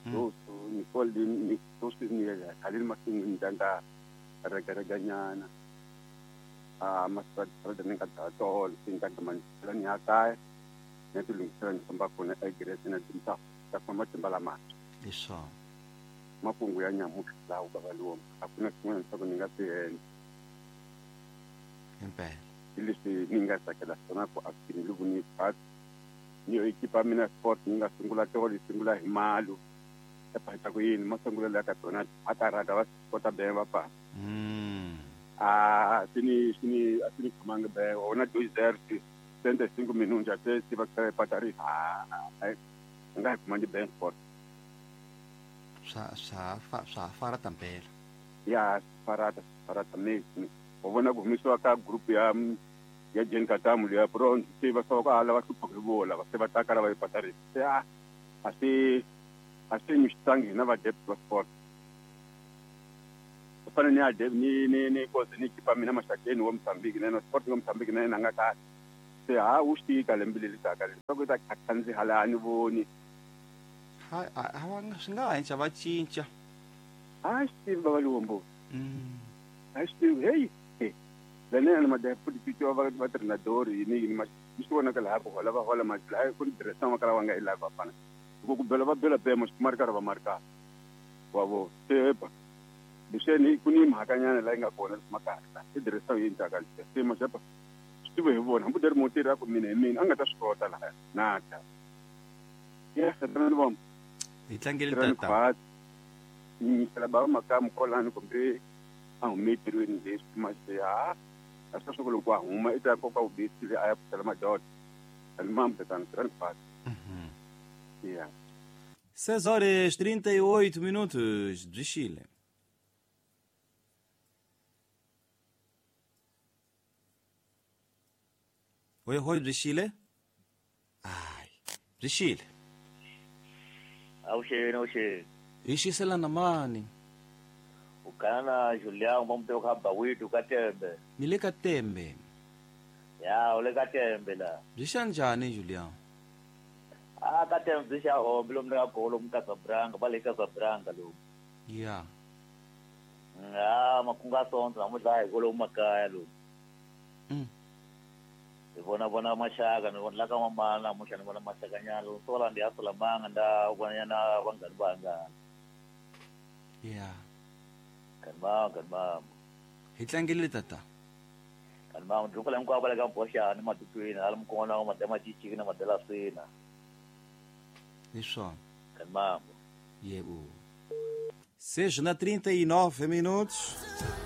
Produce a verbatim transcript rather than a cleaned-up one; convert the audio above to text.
so so ni call ni so so ni ya kalin masin ndanga regaraganyana ah masad da ninka ta to sinka da man lan ya kai ne tulung san samba kona egres na tinta ta kama timbala ma Isso. mapungu ya nyamu la ubabaluo hakuna kimwe sababu ningapi Empe. ili si ninga sakela sana kwa akini lugu ni pat niyo ekipa mina sport ninga singula toli singula himalu apa ita ko yin masangula la katona atarada was kota be bapa Mm. ah sini sini asini kumanga be ona do exercise sente cinco minutos até se vai patari ah ngai kumandi be sport Sa sa fa sa fara tampel. ya parata parata mesmo obona kumiswa ka group ya ya jen katamu ya pro se va soka ala watu pokibola se va takara va patari se a asi asi mistangi na va depth sport pana ni ade ni ni ni ko ni kipa mina mashakeni wa Mozambique na sport wa Mozambique na nanga ka se a usti kalembili litaka so ko ta kanzi halani boni Ha hawanga singa encha bachincha. ah Steve babalumbo Mm. ah Steve hey lene ana mada pudi picho va va treinadori ni ni mas misto na kala hapo wala wala mas la ko dresa makala wanga ila ba pana ko ko bela ba bela be mas marka ba marka wabo sepa biseni kuni makanya la inga kona makata se dresa yin ta kan se mas sepa Steve he bona bu der motira ko mine min anga ta skota la na ta ya sa tan bom Itlangeli tata tata. ni kala ba makam ko lan ko be ang metro ni des mas ya asa so ko kwa uma ita ko ka ubi sile aya salama dot almam tan tran pat Mhm. ya seis horas e trinta e oito minutos de Chile. Oi, oi, de Chile? Ai, de Chile. Auxe, auxe. Ishi sela na mani. Ukana Julião, vamos ter o Rabawido, Katembe. Nileka tembe. Ya, ole Katembe la. Zishanjani, Julião? Ah, Katembe, zisha o, bilom na ko, lom Casa Branca, balik Casa Branca, lo. Yeah. Ah, makunga sonto, amo dai, ko lom makaya, lo. Mm. Bona bona mashaga, no la kama mana, mo siya bona mashaga niya, lo. Sola ndi aso lamang, anda, bona niya na wangan banga. Yeah. Kalma, kalma. Itlangeli tata. Kalma, ndruko lang ko balik ang posya, ni matutuin, alam ko na madama chichi na madala sina. Isso. Kalma. Yebo. seis na trinta e nove minutos.